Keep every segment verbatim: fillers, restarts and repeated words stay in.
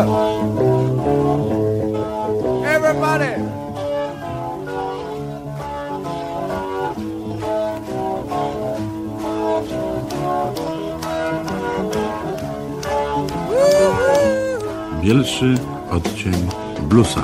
up! Everybody! Pierwszy odcień bluesa.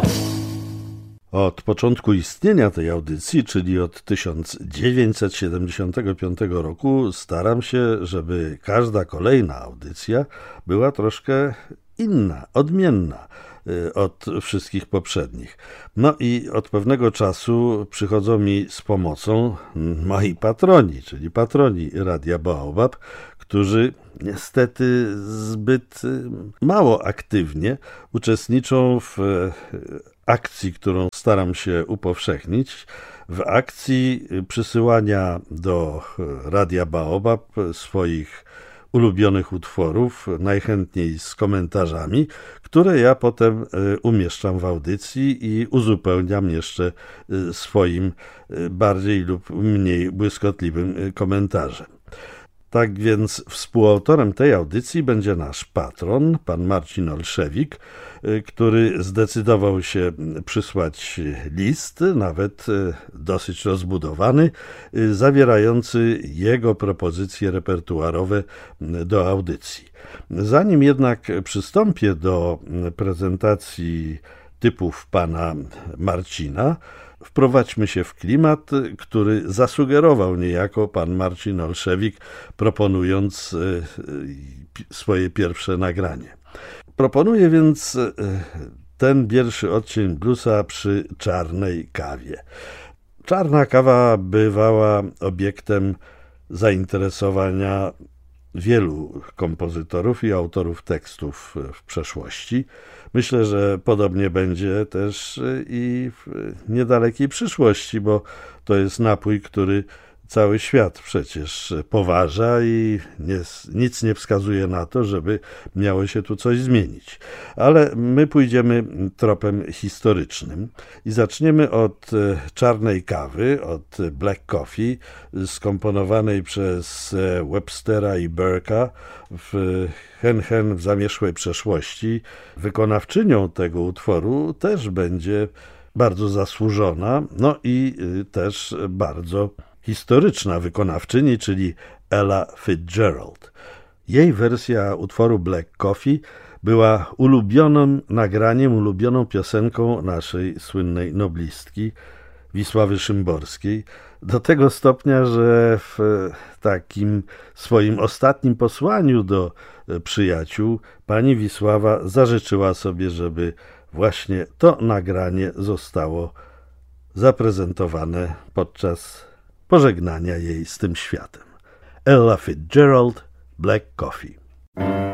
Od początku istnienia tej audycji, czyli od tysiąc dziewięćset siedemdziesiątego piątego roku, staram się, żeby każda kolejna audycja była troszkę inna, odmienna od wszystkich poprzednich. No i od pewnego czasu przychodzą mi z pomocą moi patroni, czyli patroni Radia Baobab, którzy niestety zbyt mało aktywnie uczestniczą w akcji, którą staram się upowszechnić, w akcji przysyłania do Radia Baobab swoich ulubionych utworów, najchętniej z komentarzami, które ja potem umieszczam w audycji i uzupełniam jeszcze swoim bardziej lub mniej błyskotliwym komentarzem. Tak więc współautorem tej audycji będzie nasz patron, pan Marcin Olszewik, który zdecydował się przysłać list, nawet dosyć rozbudowany, zawierający jego propozycje repertuarowe do audycji. Zanim jednak przystąpię do prezentacji typów pana Marcina, wprowadźmy się w klimat, który zasugerował niejako pan Marcin Olszewik, proponując swoje pierwsze nagranie. Proponuję więc ten pierwszy odcień bluesa przy czarnej kawie. Czarna kawa bywała obiektem zainteresowania wielu kompozytorów i autorów tekstów w przeszłości. Myślę, że podobnie będzie też i w niedalekiej przyszłości, bo to jest napój, który cały świat przecież poważa i nie, nic nie wskazuje na to, żeby miało się tu coś zmienić. Ale my pójdziemy tropem historycznym i zaczniemy od czarnej kawy, od Black Coffee, skomponowanej przez Webstera i Burke'a w Hen Hen w zamierzchłej przeszłości. Wykonawczynią tego utworu też będzie bardzo zasłużona, no i też bardzo historyczna wykonawczyni, czyli Ella Fitzgerald. Jej wersja utworu Black Coffee była ulubionym nagraniem, ulubioną piosenką naszej słynnej noblistki Wisławy Szymborskiej, do tego stopnia, że w takim swoim ostatnim posłaniu do przyjaciół pani Wisława zażyczyła sobie, żeby właśnie to nagranie zostało zaprezentowane podczas pożegnania jej z tym światem. Ella Fitzgerald, Black Coffee.